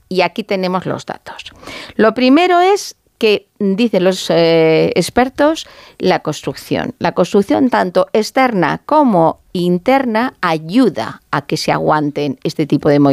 y aquí tenemos los datos. Lo primero es que, dicen los expertos, la construcción. La construcción tanto externa como interna ayuda a que se aguanten este tipo de movimientos.